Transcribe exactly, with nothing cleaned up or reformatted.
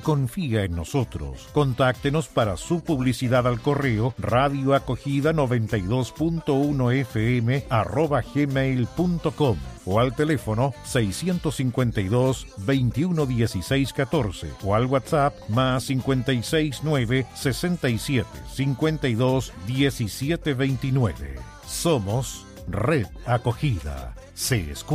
confía en nosotros. Contáctenos para su publicidad al correo radioacogida noventa y dos punto uno f m arroba gmail punto com o al teléfono seiscientos cincuenta y dos, veintiuno dieciséis catorce o al WhatsApp más cincuenta y seis nueve sesenta y siete cincuenta y dos diecisiete veintinueve. Somos Red Acogida. Se escucha.